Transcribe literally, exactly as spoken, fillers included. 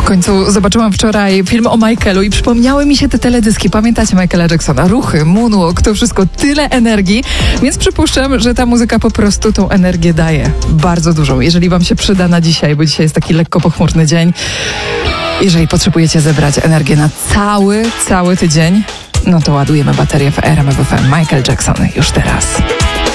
końcu zobaczyłam wczoraj film o Michaelu i przypomniały mi się te teledyski. Pamiętacie Michaela Jacksona? Ruchy, moonwalk, to wszystko, tyle energii, więc przypuszczam, że ta muzyka po prostu tą energię daje. Bardzo dużą. Jeżeli wam się przyda na dzisiaj, bo dzisiaj jest taki lekko pochmurny dzień, jeżeli potrzebujecie zebrać energię na cały, cały tydzień, no to ładujemy baterię w R M F F M. Michael Jackson już teraz.